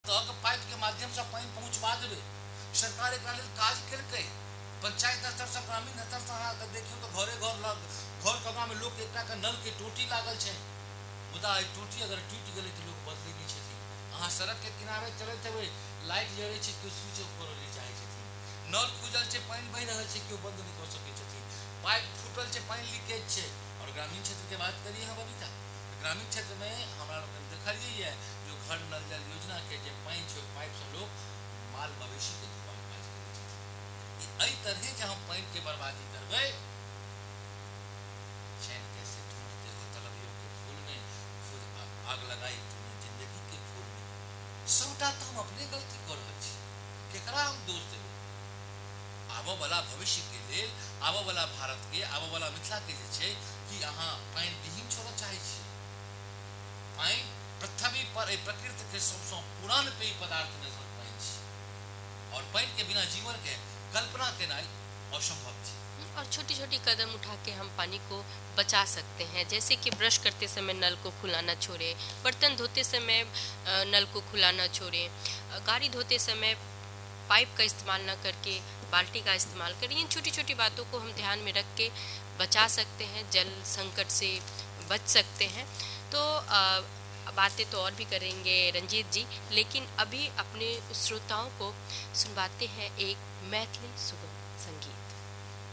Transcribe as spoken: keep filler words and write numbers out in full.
तक पाइप के माध्यम से पानी पहुंचवा देवे। सरकार एकरा लेल काज केलकै, पंचायत स्तर से ग्रामीण स्तर से अहाँ देखियो तो घरे घर लग घर कगा में लोग एकटा के नल के टोटी लागल छै, मुदा ई टोटी अगर टूट गेलै तो लोग बदलै नहीं छथिन। अहाँ सड़क के किनारे चलैत हेबै, लाइट जड़ै छै, केओ स्विच ऑफ करऽ ले चाहै छथिन, नल खुजल छै, पानी बहि रहल छै, केओ बंद नहीं कर सकै छथिन, पाइप फूटल छै, पानी लीकेज छै। और ग्रामीण क्षेत्र के बात करिए हम बबीता, ग्रामीण क्षेत्र में हमरा लोग देखलिए है जो घर नल जल योजना के जे पानी छै पाइप से लोग माल मवेशी के धोबाक काज करै छथिन। एहि तरह जे हम पानी के बर्बादी करबै, चैन कैसे ढूंढते हो तलवियों के फूल में, खुद आग लगाई तुमने जिंदगी के फूल में। सबटा तो हम अपने गलती कर रहल छी, केकरा हम दोष देबै? आबो वाला भविष्य के लेल, आबो वाला भारत के, आबो वाला मिथिला के जे छै कि अहाँ पानी विहीन छोड़ऽ चाहै छी। पानी पृथ्वी पर प्रकृति के सबसे पुरान पेय पदार्थ में से पानी छै, और पानी के बिना जीवन के कल्पना केनाई असंभव थी। और छोटी छोटी कदम उठा के हम पानी को बचा सकते हैं, जैसे कि ब्रश करते समय नल को खुला ना छोड़े, बर्तन धोते समय नल को खुला ना छोड़े, गाड़ी धोते समय पाइप का इस्तेमाल ना करके बाल्टी का इस्तेमाल करें। इन छोटी छोटी बातों को हम ध्यान में रख के बचा सकते हैं, जल संकट से बच सकते हैं। तो आ, बातें तो और भी करेंगे रंजीत जी, लेकिन अभी अपने श्रोताओं को सुनवाते हैं एक मैथिली सुगम संगीत।